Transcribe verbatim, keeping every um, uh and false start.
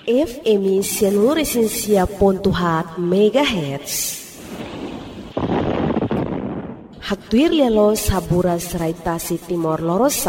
F M Seluruh Pontuhat Megahertz. Haktuir lelo sabura seraitasi Timor Lorosa.